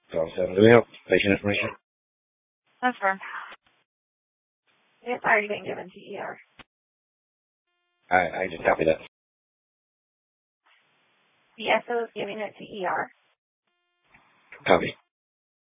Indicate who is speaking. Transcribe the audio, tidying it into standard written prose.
Speaker 1: Do we have patient information?
Speaker 2: Confirm. It's already been given to ER.
Speaker 1: I just copy that.
Speaker 2: The SO is giving it to ER.
Speaker 1: Copy.